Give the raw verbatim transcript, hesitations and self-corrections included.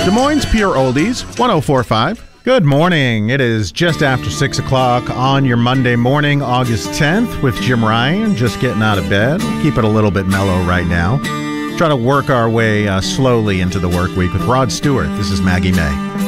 Des Moines Pure Oldies, one oh four point five. Good morning. It is just after six o'clock on your Monday morning, August tenth, with Jim Ryan, just getting out of bed. We'll keep it a little bit mellow right now. Try to work our way uh, slowly into the work week with Rod Stewart. This is Maggie May.